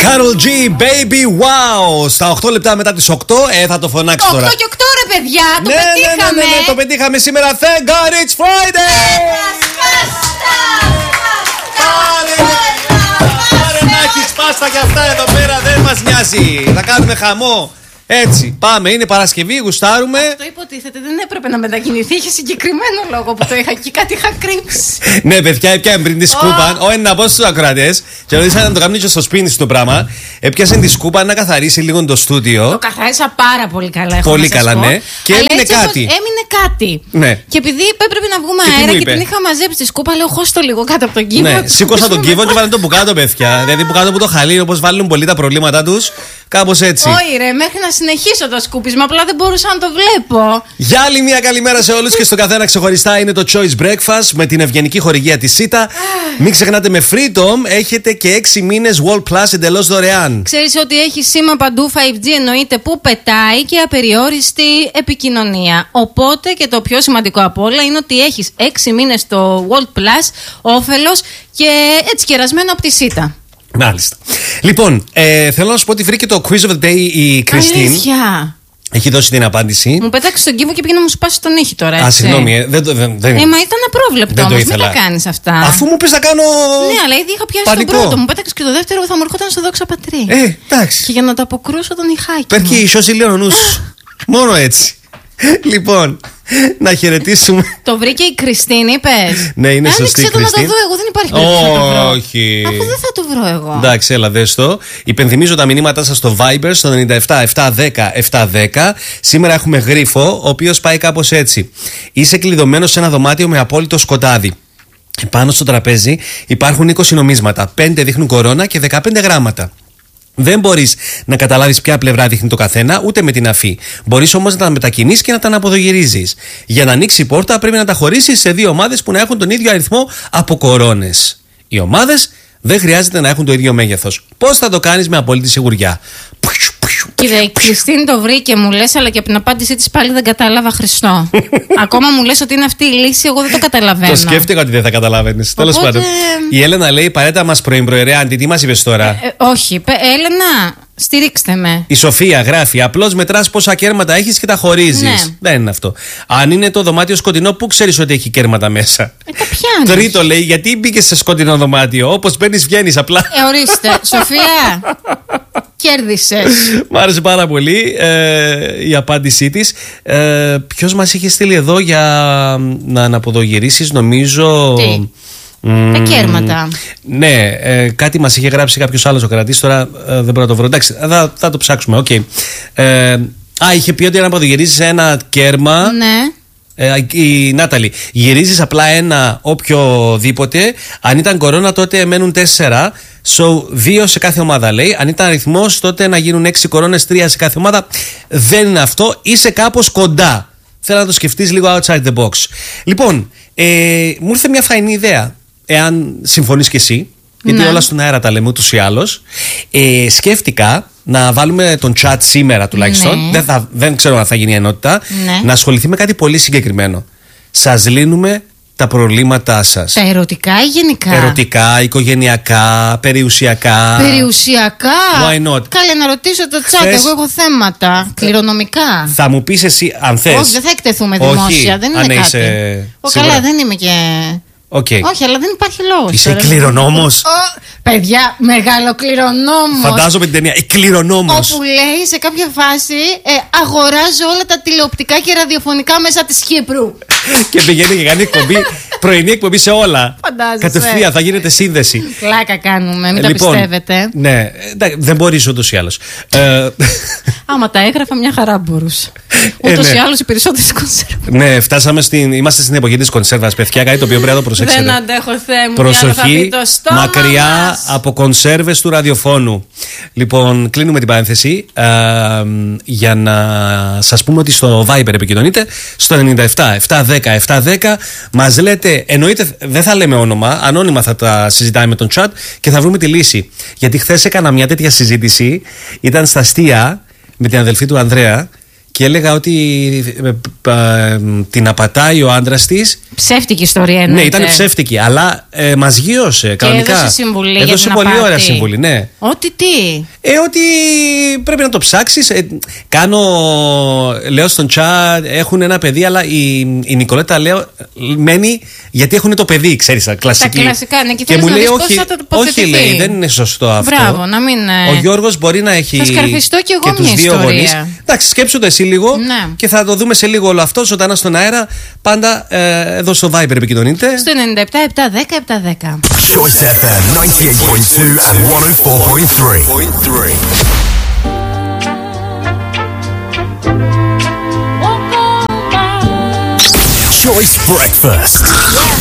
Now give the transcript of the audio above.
Karol G, baby, wow. Στα 8 λεπτά μετά τις 8, θα το φωνάξει τώρα. 8 και 8 ρε παιδιά, το πετύχαμε. Ναι, το πετύχαμε σήμερα. Thank God it's Friday. Πάρε να έχεις πάστα κι αυτά εδώ πέρα, δεν μας νοιάζει. Θα κάνουμε χαμό. Έτσι, πάμε, είναι Παρασκευή, γουστάρουμε. Αυτό υποτίθεται δεν έπρεπε να μετακινηθεί. Είχε συγκεκριμένο λόγο που το είχα και κάτι είχα κρύψει. Ναι, παιδιά, έπιανε πριν τη σκούπα. Όχι, να πω στους ακροατές, και ρωτήσανε να το κάνουν και στο σπίτι στο πράγμα. Έπιασε τη σκούπα να καθαρίσει λίγο το στούντιο. Το καθάρισα πάρα πολύ καλά. Πολύ καλά, ναι. Και έμεινε κάτι. Έμεινε κάτι. Ναι. Και επειδή έπρεπε να βγούμε αέρα και την είχα μαζέψει τη σκούπα, λέω χώστο λίγο κάτω από τον κύβο. Ναι, σήκωσα τον κύβο και βάλε τον που κάτω, παιδιά. Δηλαδή που κάτω από το χαλί, όπως βάλουν πολύ τα προβλήματά τους. Κάπως έτσι. Όχι, ρε, μέχρι να συνεχίσω το σκούπισμα, απλά δεν μπορούσα να το βλέπω. Για άλλη μια καλημέρα σε όλους και στον καθένα ξεχωριστά είναι το Choice Breakfast με την ευγενική χορηγία της ΣΥΤΑ. Μην ξεχνάτε, με Freedom έχετε και 6 μήνες World Plus εντελώς δωρεάν. Ξέρεις ότι έχει σήμα παντού 5G, εννοείται που πετάει και απεριόριστη επικοινωνία. Οπότε και το πιο σημαντικό απ' όλα είναι ότι έχεις 6 μήνες το World Plus όφελος και έτσι κερασμένο από τη ΣΥΤΑ. Μάλιστα. Λοιπόν, θέλω να σου πω ότι βρήκε το Quiz of the Day η Κριστίν. Αλήθεια. Έχει δώσει την απάντηση. Μου πέταξε τον κύβο και πήγε να μου σπάσει τον ήχη τώρα. Έτσι. Α, συγγνώμη, δεν. Μα ήταν απρόβλεπτο όμως. Μην τα κάνεις αυτά. Αφού μου πες να κάνω. Ναι, αλλά ήδη είχα πιάσει πανικό. τον πρώτο. Μου πέταξε και το δεύτερο, θα μου ερχόταν στο δόξα πατρί. Εντάξει. Και για να το αποκρούσω τον ηχάκι. Πέρκει η σώση λίγο νους. Μόνο έτσι. Λοιπόν, να χαιρετήσουμε. Το βρήκε η Κριστίν, είπες. Ναι, είναι σωστή η Κριστίν. Να το δω εγώ, δεν υπάρχει περίπτωση να το βρω. Όχι. Αφού δεν θα το βρω εγώ. Εντάξει, έλα, δες το. Υπενθυμίζω τα μηνύματά σας στο Viber, στο 97-710-710. Σήμερα έχουμε γρίφο, ο οποίος πάει κάπως έτσι. Είσαι κλειδωμένος σε ένα δωμάτιο με απόλυτο σκοτάδι. Πάνω στο τραπέζι υπάρχουν 20 νομίσματα. 5 δείχνουν κορώνα και 15 γράμματα. Δεν μπορείς να καταλάβεις ποια πλευρά δείχνει το καθένα, ούτε με την αφή. Μπορείς όμως να τα μετακινήσεις και να τα αναποδογυρίζεις. Για να ανοίξει η πόρτα, πρέπει να τα χωρίσεις σε 2 ομάδες που να έχουν τον ίδιο αριθμό από κορώνες. Οι ομάδες δεν χρειάζεται να έχουν το ίδιο μέγεθος. Πώς θα το κάνεις με απόλυτη σιγουριά? Κύριε, η Κριστίν το βρήκε, μου λες, αλλά και από την απάντησή της πάλι δεν κατάλαβα, Χριστό. Ακόμα μου λες ότι είναι αυτή η λύση, εγώ δεν το καταλαβαίνω. Το σκέφτηκα ότι δεν θα καταλάβαινες. Τέλος πάντων. Η Έλενα λέει: παρέτα μας πρωί-πρωί, τι μας είπες τώρα? Όχι, Έλενα, στηρίξτε με. Η Σοφία γράφει: απλώς μετράς πόσα κέρματα έχεις και τα χωρίζεις. Ναι. Δεν είναι αυτό. Αν είναι το δωμάτιο σκοτεινό, πού ξέρεις ότι έχει κέρματα μέσα? Τα πιάνεις. Τρίτο λέει: γιατί μπήκες σε σκοτεινό δωμάτιο? Όπως μπαίνεις, βγαίνεις απλά. Ορίστε, Σοφία. Κέρδισες. Μ' άρεσε πάρα πολύ η απάντησή της. Ποιος μας είχε στείλει εδώ για να αναποδογυρίσεις, νομίζω. Τι? Τα κέρματα. Ναι, κάτι μας είχε γράψει κάποιος άλλος ο κρατής. Τώρα δεν μπορώ να το βρω. Εντάξει, θα το ψάξουμε. Okay. Είχε πει ότι αναποδογυρίζεις ένα κέρμα. Ναι. Η Νάταλη, γυρίζεις απλά ένα οποιοδήποτε. Αν ήταν κορώνα, τότε μένουν 4. So 2 σε κάθε ομάδα, λέει. Αν ήταν αριθμός, τότε να γίνουν 6 κορώνες, 3 σε κάθε ομάδα. Δεν είναι αυτό. Είσαι κάπως κοντά. Θέλω να το σκεφτείς λίγο outside the box. Λοιπόν, μου ήρθε μια φαϊνή ιδέα. Εάν συμφωνείς και εσύ, γιατί όλα στον αέρα τα λέμε ούτως ή άλλως. Σκέφτηκα να βάλουμε τον chat σήμερα τουλάχιστον. Ναι. Δεν ξέρω αν θα γίνει η ενότητα. Ναι. Να ασχοληθεί με κάτι πολύ συγκεκριμένο. Σας λύνουμε τα προβλήματά σας. Τα ερωτικά ή γενικά? Ερωτικά, οικογενειακά, περιουσιακά. Περιουσιακά? Why not? Κάλε να ρωτήσω το chat. Εγώ έχω θέματα κληρονομικά. Θα μου πεις εσύ αν θες. Όχι, δεν θα εκτεθούμε δημόσια. Δεν είναι κάτι. Καλά, δεν είμαι και. Okay. Όχι, αλλά δεν υπάρχει λόγος. Είσαι κληρονόμος. Παιδιά, μεγάλο κληρονόμος. Φαντάζομαι την ταινία. Η κληρονόμος. Όπου λέει σε κάποια φάση αγοράζω όλα τα τηλεοπτικά και ραδιοφωνικά μέσα της Κύπρου. Και πηγαίνει και κάνει εκπομπή, πρωινή εκπομπή σε όλα. Φαντάζεσαι. Κατευθείαν θα γίνεται σύνδεση. Πλάκα κάνουμε, μην τα πιστεύετε. Ναι, δεν μπορείς ούτως ή άλλως. Άμα τα έγραφα, μια χαρά μπορούσα. Ούτως ή άλλως οι περισσότερες κονσέρβες. Ναι, είμαστε στην εποχή της κονσέρβας, παιδιά, κάτι το οποίο πρέπει να το προσέξετε. Δεν αντέχω, Θεέ μου. Προσοχή, μακριά μας από κονσέρβες του ραδιοφώνου. Λοιπόν, κλείνουμε την παρένθεση για να σας πούμε ότι στο Viber επικοινωνείτε στο 97-710-710. Μας λέτε, εννοείται δεν θα λέμε όνομα, ανώνυμα θα τα συζητάμε με τον chat και θα βρούμε τη λύση. Γιατί χθες έκανα μια τέτοια συζήτηση, ήταν στα αστεία με την αδελφή του Ανδρέα και έλεγα ότι την απατάει ο άντρας της. Ψεύτικη ιστορία εννοείται. Ναι, ήταν ψεύτικη, αλλά μας γύρωσε κανονικά. Έδωσε συμβουλή. Έδωσε πολύ ωραία συμβουλή, ναι. Ότι τι? Ότι πρέπει να το ψάξεις. Λέω στον Τσα, έχουν ένα παιδί, αλλά η Νικολέτα μένει γιατί έχουν το παιδί, ξέρεις, κλασική. Τα κλασικά, ναι, και μου λέει όχι, λέει, δεν είναι σωστό αυτό. Μπράβο, να μην. Ο Γιώργος μπορεί να έχει. Θα σκαρφιστώ κι εγώ τους δύο γονείς. Εντάξει, σκέψου το εσύ λίγο, ναι. Και θα το δούμε σε λίγο όλο αυτό. Ζωντανά στον αέρα. Πάντα εδώ στο Viber επικοινωνείτε. Στο 97 710 710. Choice FM 98.2 and 104.3. Choice Breakfast.